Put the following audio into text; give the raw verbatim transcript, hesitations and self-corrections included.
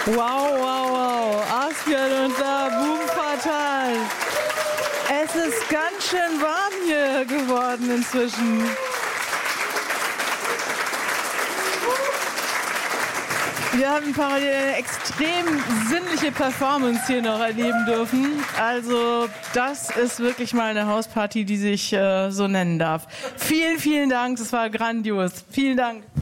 Wow, wow, wow. Asbjörn und da, Boom Fatal. Es ist ganz schön warm hier geworden inzwischen. Wir haben parallel eine extrem sinnliche Performance hier noch erleben dürfen. Also das ist wirklich mal eine Hausparty, die sich äh, so nennen darf. Vielen, vielen Dank, das war grandios. Vielen Dank.